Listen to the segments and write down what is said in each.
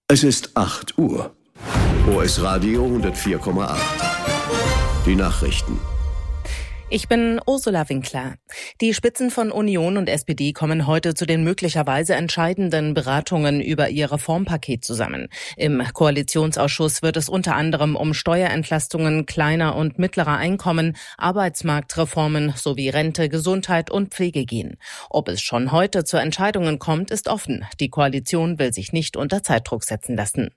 Es ist 8 Uhr. OS Radio 104,8. Die Nachrichten. Ich bin Ursula Winkler. Die Spitzen von Union und SPD kommen heute zu den möglicherweise entscheidenden Beratungen über ihr Reformpaket zusammen. Im Koalitionsausschuss wird es unter anderem um Steuerentlastungen kleiner und mittlerer Einkommen, Arbeitsmarktreformen sowie Rente, Gesundheit und Pflege gehen. Ob es schon heute zu Entscheidungen kommt, ist offen. Die Koalition will sich nicht unter Zeitdruck setzen lassen.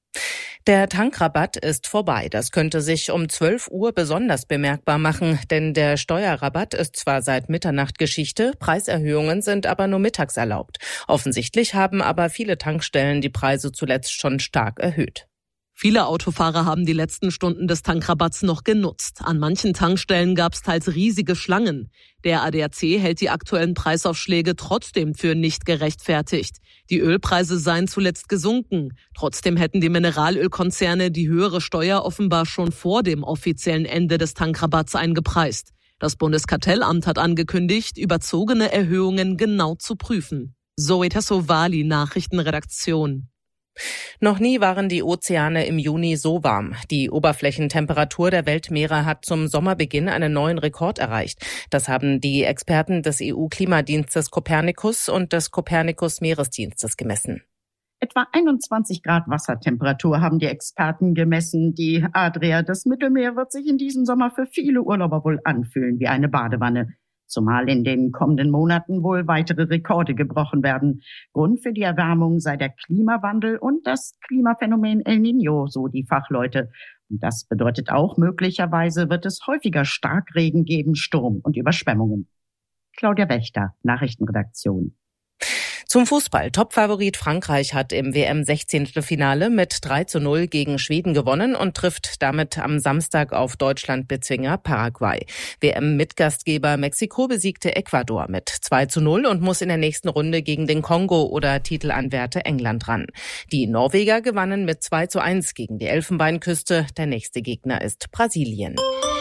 Der Tankrabatt ist vorbei. Das könnte sich um 12 Uhr besonders bemerkbar machen, denn der Steuerrabatt ist zwar seit Mitternacht Geschichte, Preiserhöhungen sind aber nur mittags erlaubt. Offensichtlich haben aber viele Tankstellen die Preise zuletzt schon stark erhöht. Viele Autofahrer haben die letzten Stunden des Tankrabatts noch genutzt. An manchen Tankstellen gab es teils riesige Schlangen. Der ADAC hält die aktuellen Preisaufschläge trotzdem für nicht gerechtfertigt. Die Ölpreise seien zuletzt gesunken. Trotzdem hätten die Mineralölkonzerne die höhere Steuer offenbar schon vor dem offiziellen Ende des Tankrabatts eingepreist. Das Bundeskartellamt hat angekündigt, überzogene Erhöhungen genau zu prüfen. Zoe Tassovali, Nachrichtenredaktion. Noch nie waren die Ozeane im Juni so warm. Die Oberflächentemperatur der Weltmeere hat zum Sommerbeginn einen neuen Rekord erreicht. Das haben die Experten des EU-Klimadienstes Copernicus und des Copernicus-Meeresdienstes gemessen. Etwa 21 Grad Wassertemperatur haben die Experten gemessen. Die Adria, das Mittelmeer, wird sich in diesem Sommer für viele Urlauber wohl anfühlen wie eine Badewanne. Zumal in den kommenden Monaten wohl weitere Rekorde gebrochen werden. Grund für die Erwärmung sei der Klimawandel und das Klimaphänomen El Niño, so die Fachleute. Und das bedeutet auch, möglicherweise wird es häufiger Starkregen geben, Sturm und Überschwemmungen. Claudia Wächter, Nachrichtenredaktion. Zum Fußball. Topfavorit Frankreich hat im WM-16. mit 3:0 gegen Schweden gewonnen und trifft damit am Samstag auf Deutschland-Bezwinger Paraguay. WM-Mitgastgeber Mexiko besiegte Ecuador mit 2:0 und muss in der nächsten Runde gegen den Kongo oder Titelanwärter England ran. Die Norweger gewannen mit 2:1 gegen die Elfenbeinküste. Der nächste Gegner ist Brasilien.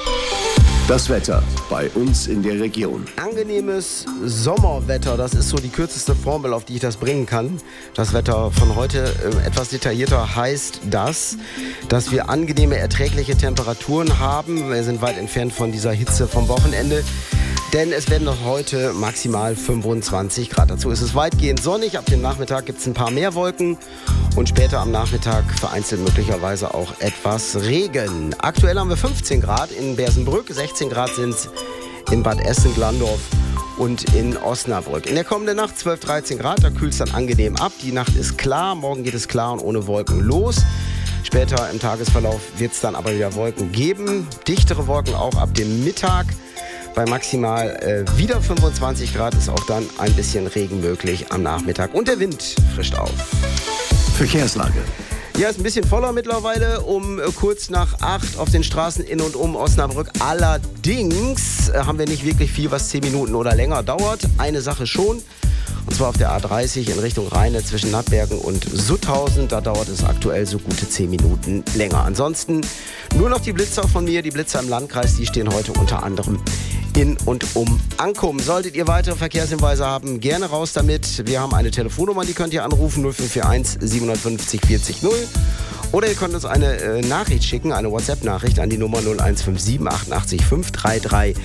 Das Wetter bei uns in der Region. Angenehmes Sommerwetter, das ist so die kürzeste Formel, auf die ich das bringen kann. Das Wetter von heute etwas detaillierter heißt das, dass wir angenehme, erträgliche Temperaturen haben. Wir sind weit entfernt von dieser Hitze vom Wochenende. Denn es werden noch heute maximal 25 Grad. Dazu ist es weitgehend sonnig. Ab dem Nachmittag gibt es ein paar mehr Wolken. Und später am Nachmittag vereinzelt möglicherweise auch etwas Regen. Aktuell haben wir 15 Grad in Bersenbrück, 16 Grad sind es in Bad Essen, Glandorf und in Osnabrück. In der kommenden Nacht 12, 13 Grad, da kühlt es dann angenehm ab. Die Nacht ist klar, morgen geht es klar und ohne Wolken los. Später im Tagesverlauf wird es dann aber wieder Wolken geben. Dichtere Wolken auch ab dem Mittag. Bei maximal wieder 25 Grad ist auch dann ein bisschen Regen möglich am Nachmittag. Und der Wind frischt auf. Verkehrslage. Ja, ist ein bisschen voller mittlerweile, um kurz nach 8 auf den Straßen in und um Osnabrück. Allerdings haben wir nicht wirklich viel, was 10 Minuten oder länger dauert. Eine Sache schon, und zwar auf der A30 in Richtung Rheine zwischen Nattbergen und Sutthausen. Da dauert es aktuell so gute 10 Minuten länger. Ansonsten nur noch die Blitzer von mir, die Blitzer im Landkreis, die stehen heute unter anderem in und um Ankum. Solltet ihr weitere Verkehrshinweise haben, gerne raus damit. Wir haben eine Telefonnummer, die könnt ihr anrufen, 0441 750 40 0. Oder ihr könnt uns eine Nachricht schicken, eine WhatsApp-Nachricht an die Nummer 0157 88 533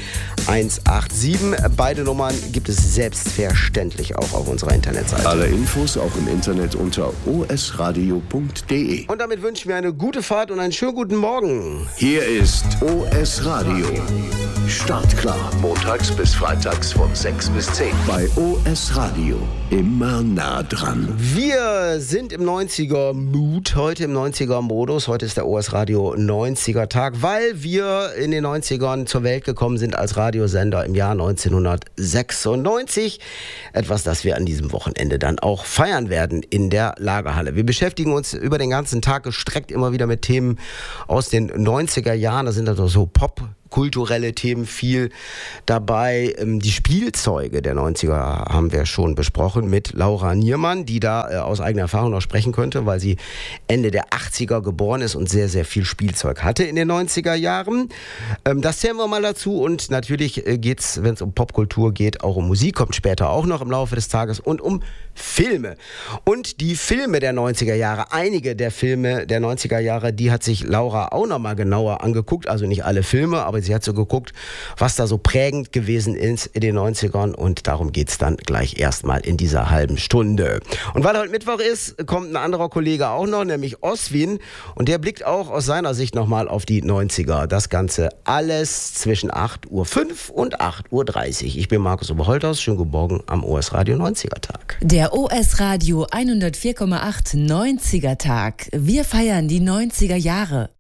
187. Beide Nummern gibt es selbstverständlich auch auf unserer Internetseite. Alle Infos auch im Internet unter osradio.de. Und damit wünschen wir eine gute Fahrt und einen schönen guten Morgen. Hier ist OS Radio. Startklar. Montags bis freitags von 6 bis 10. Bei OS Radio. Immer nah dran. Wir sind im 90er-Mood, heute im 90er-Modus. Heute ist der OS Radio 90er-Tag, weil wir in den 90ern zur Welt gekommen sind als Radiosender im Jahr 1996. Etwas, das wir an diesem Wochenende dann auch feiern werden in der Lagerhalle. Wir beschäftigen uns über den ganzen Tag gestreckt immer wieder mit Themen aus den 90er Jahren. Da sind also so Pop, popkulturelle Themen viel dabei. Die Spielzeuge der 90er haben wir schon besprochen mit Laura Niermann, die da aus eigener Erfahrung noch sprechen könnte, weil sie Ende der 80er geboren ist und sehr, sehr viel Spielzeug hatte in den 90er Jahren. Das zählen wir mal dazu und natürlich geht's, wenn es um Popkultur geht, auch um Musik, kommt später auch noch im Laufe des Tages und um Filme. Und die Filme der 90er Jahre, einige der Filme der 90er Jahre, die hat sich Laura auch noch mal genauer angeguckt, also nicht alle Filme, aber sie hat so geguckt, was da so prägend gewesen ist in den 90ern und darum geht's dann gleich erstmal in dieser halben Stunde. Und weil heute Mittwoch ist, kommt ein anderer Kollege auch noch, nämlich Oswin und der blickt auch aus seiner Sicht nochmal auf die 90er. Das Ganze alles zwischen 8.05 Uhr und 8.30 Uhr. Ich bin Markus Oberholthaus, schönen guten Morgen am OS Radio 90er Tag. Der OS Radio 104,8 90er Tag. Wir feiern die 90er Jahre.